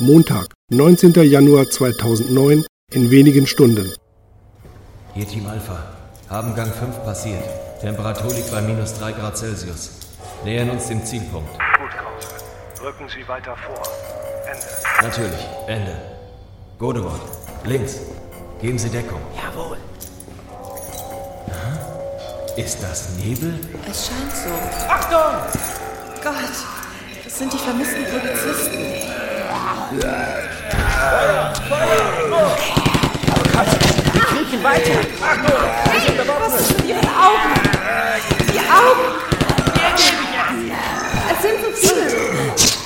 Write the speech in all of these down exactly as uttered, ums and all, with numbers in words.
Montag, neunzehnter Januar zweitausendneun, in wenigen Stunden. Hier Team Alpha. Haben Gang fünf passiert. Temperatur liegt bei minus drei Grad Celsius. Nähern uns dem Zielpunkt. Gut, Krause. Rücken Sie weiter vor. Ende. Natürlich. Ende. Godewort. Links. Geben Sie Deckung. Jawohl. Aha. Ist das Nebel? Es scheint so. Achtung! Gott, das sind die vermissten Polizisten. Feuer! Feuer! Wir kriechen weiter. Achtung! Was ist mit Ihren Augen? Die Augen! Es sind so viele.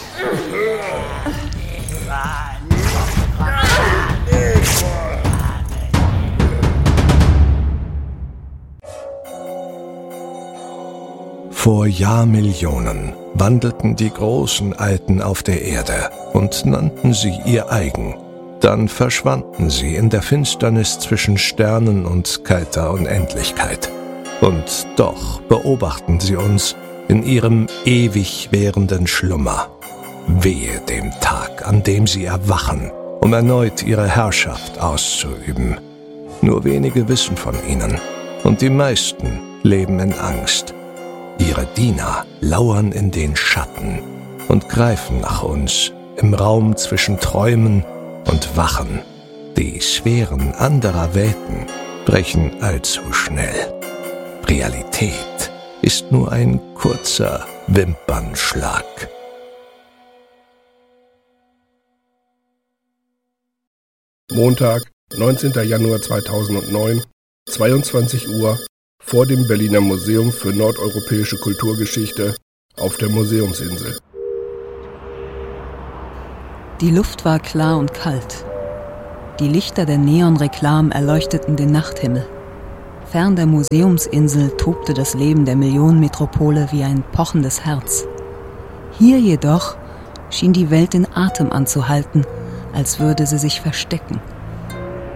Vor Jahrmillionen wandelten die großen Alten auf der Erde und nannten sie ihr eigen. Dann verschwanden sie in der Finsternis zwischen Sternen und kalter Unendlichkeit. Und doch beobachten sie uns in ihrem ewig währenden Schlummer. Wehe dem Tag, an dem sie erwachen, um erneut ihre Herrschaft auszuüben. Nur wenige wissen von ihnen, und die meisten leben in Angst. Ihre Diener lauern in den Schatten und greifen nach uns im Raum zwischen Träumen und Wachen. Die Sphären anderer Welten brechen allzu schnell. Realität ist nur ein kurzer Wimpernschlag. Montag, neunzehnter Januar zweitausendneun, zweiundzwanzig Uhr, vor dem Berliner Museum für nordeuropäische Kulturgeschichte auf der Museumsinsel. Die Luft war klar und kalt. Die Lichter der Neonreklamen erleuchteten den Nachthimmel. Fern der Museumsinsel tobte das Leben der Millionenmetropole wie ein pochendes Herz. Hier jedoch schien die Welt den Atem anzuhalten, als würde sie sich verstecken.